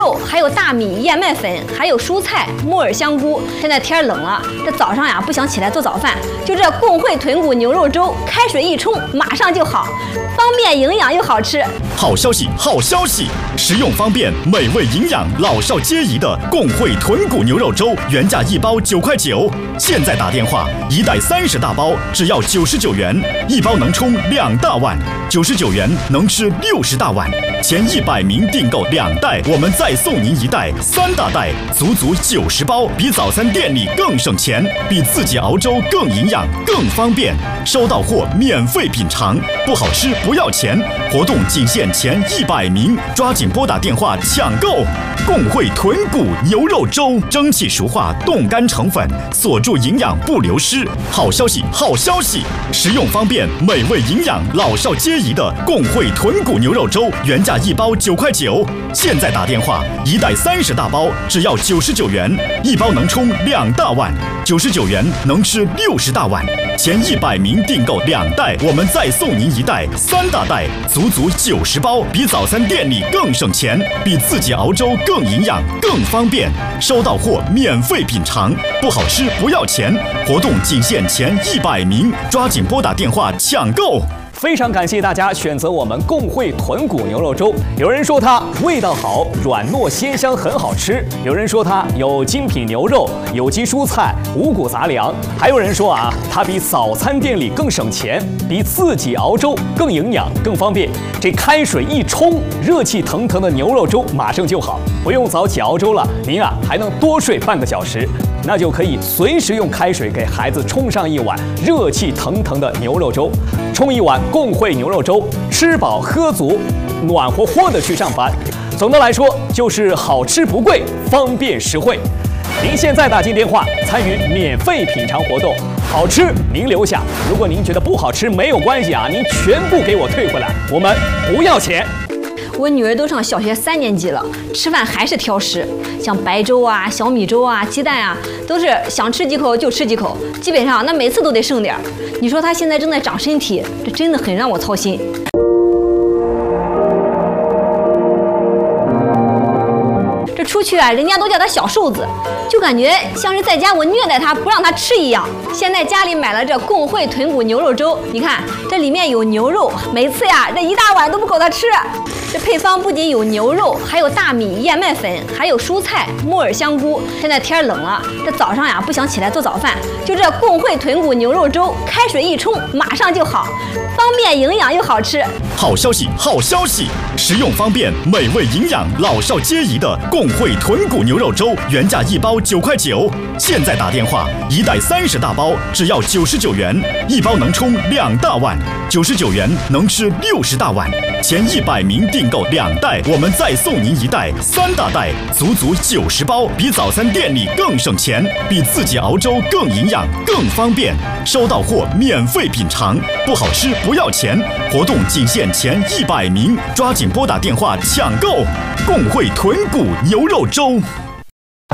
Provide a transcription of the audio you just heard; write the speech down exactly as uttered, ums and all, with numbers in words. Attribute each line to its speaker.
Speaker 1: 肉，还有大米、燕麦粉，还有蔬菜、木耳、香菇。现在天冷了，这早上呀不想起来做早饭，就这共惠豚骨牛肉粥，开水一冲，马上就好，方便、营养又好吃。
Speaker 2: 好消息，好消息！实用方便、美味营养、老少皆宜的共惠豚骨牛肉粥，原价一包九块九，现在打电话，一袋三十大包，只要九十九元，一包能冲两大碗，九十九元能吃六十大碗。前一百名订购两袋，我们再送您一袋三大袋，足足九十包，比早餐店里更省钱，比自己熬粥更营养、更方便。收到货免费品尝，不好吃不要钱。活动仅限前一百名，抓紧拨打电话抢购。共惠豚骨牛肉粥，蒸汽熟化，冻干成粉，锁住营养不流失。好消息，好消息！实用方便、美味营养、老少皆宜的共惠豚骨牛肉粥，原价一包九块九，现在打电话，一袋三十大包，只要九十九元，一包能冲两大碗，九十九元能吃六十大碗。前一百名订购两袋，我们再送您一袋三大袋，足足九十包，比早餐店里更省钱，比自己熬粥更营养、更方便。收到货免费品尝，不好吃不要钱。活动仅限前一百名，抓紧拨打电话抢购。
Speaker 3: 非常感谢大家选择我们共惠豚骨牛肉粥。有人说它味道好，软糯鲜香，很好吃；有人说它有精品牛肉、有机蔬菜、五谷杂粮；还有人说啊，它比早餐店里更省钱，比自己熬粥更营养、更方便。这开水一冲，热气腾腾的牛肉粥马上就好，不用早起熬粥了，您啊还能多睡半个小时。那就可以随时用开水给孩子冲上一碗热气腾腾的牛肉粥，冲一碗共惠牛肉粥，吃饱喝足，暖和和的去上班。总的来说，就是好吃不贵，方便实惠。您现在打进电话参与免费品尝活动，好吃您留下，如果您觉得不好吃没有关系啊，您全部给我退回来，我们不要钱。
Speaker 1: 我女儿都上小学三年级了，吃饭还是挑食，像白粥啊、小米粥啊、鸡蛋啊，都是想吃几口就吃几口，基本上那每次都得剩点。你说她现在正在长身体，这真的很让我操心。这出去啊，人家都叫她小瘦子，就感觉像是在家我虐待她，不让她吃一样。现在家里买了这共惠豚骨牛肉粥，你看这里面有牛肉，每次呀这一大碗都不够她吃。这配方不仅有牛肉，还有大米、燕麦粉，还有蔬菜、木耳、香菇。现在天冷了，这早上呀不想起来做早饭，就这共惠豚骨牛肉粥，开水一冲，马上就好，方便、营养又好吃。
Speaker 2: 好消息，好消息！实用方便、美味营养、老少皆宜的共惠豚骨牛肉粥，原价一包九块九，现在打电话，一袋三十大包，只要九十九元，一包能冲两大碗，九十九元能吃六十大碗。前一百名订购两袋，我们再送您一袋三大袋，足足九十包，比早餐店里更省钱，比自己熬粥更营养、更方便。收到货免费品尝，不好吃不要钱。活动仅限前一百名，抓紧拨打电话抢购。共惠豚骨牛肉粥。